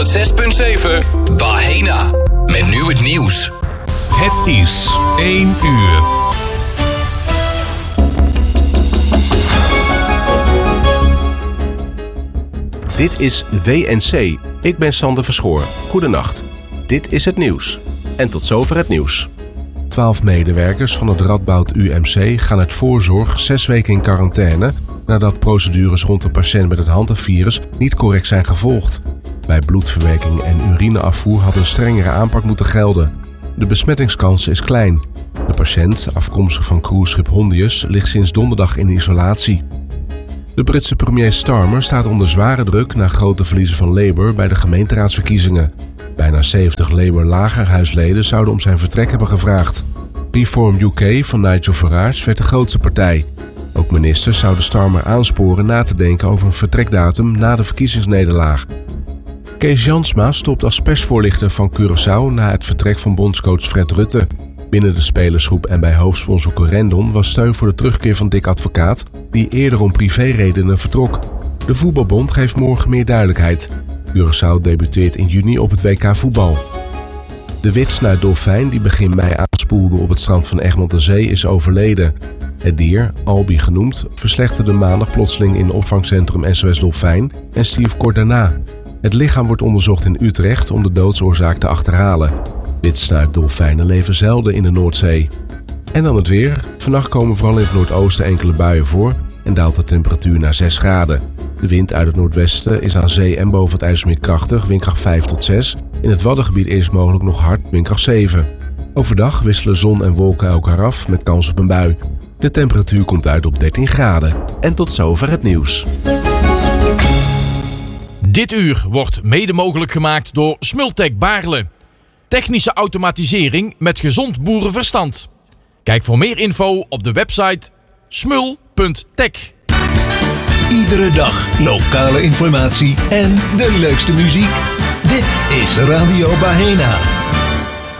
6.7 Bahena. Met nu het nieuws. Het is 1 uur. Dit is WNC. Ik ben Sander Verschoor. Goedenacht. Dit is het nieuws. En tot zover het nieuws. 12 medewerkers van het Radboud UMC gaan uit voorzorg 6 weken in quarantaine nadat procedures rond een patiënt met het handenvirus niet correct zijn gevolgd. Bij bloedverwerking en urineafvoer had een strengere aanpak moeten gelden. De besmettingskans is klein. De patiënt, afkomstig van cruiseschip Hondius, ligt sinds donderdag in isolatie. De Britse premier Starmer staat onder zware druk na grote verliezen van Labour bij de gemeenteraadsverkiezingen. Bijna 70 Labour-lagerhuisleden zouden om zijn vertrek hebben gevraagd. Reform UK van Nigel Farage werd de grootste partij. Ook ministers zouden Starmer aansporen na te denken over een vertrekdatum na de verkiezingsnederlaag. Kees Jansma stopt als persvoorlichter van Curaçao na het vertrek van bondscoach Fred Rutte. Binnen de spelersgroep en bij hoofdsponsor Corendon was steun voor de terugkeer van Dick Advocaat, die eerder om privéredenen vertrok. De voetbalbond geeft morgen meer duidelijkheid. Curaçao debuteert in juni op het WK voetbal. De witsnuitdolfijn die begin mei aanspoelde op het strand van Egmond aan Zee is overleden. Het dier, Albi genoemd, verslechterde maandag plotseling in opvangcentrum SOS Dolfijn en stierf kort daarna. Het lichaam wordt onderzocht in Utrecht om de doodsoorzaak te achterhalen. Witsnuitdolfijnen leven zelden in de Noordzee. En dan het weer. Vannacht komen vooral in het noordoosten enkele buien voor en daalt de temperatuur naar 6 graden. De wind uit het noordwesten is aan zee en boven het IJsselmeer krachtig, windkracht 5 tot 6. In het Waddengebied is mogelijk nog hard, windkracht 7. Overdag wisselen zon en wolken elkaar af met kans op een bui. De temperatuur komt uit op 13 graden. En tot zover het nieuws. Dit uur wordt mede mogelijk gemaakt door Smultec Baarle. Technische automatisering met gezond boerenverstand. Kijk voor meer info op de website smul.tech. Iedere dag lokale informatie en de leukste muziek. Dit is Radio Bahena.